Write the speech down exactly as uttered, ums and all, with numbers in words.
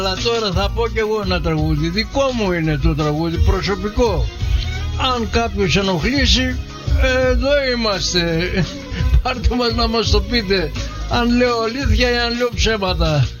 Αλλά τώρα θα πω κι εγώ ένα τραγούδι. Δικό μου είναι το τραγούδι, προσωπικό. Αν κάποιος ενοχλήσει, εδώ είμαστε. Πάρτε μας να μας το πείτε. Αν λέω αλήθεια ή αν λέω ψέματα.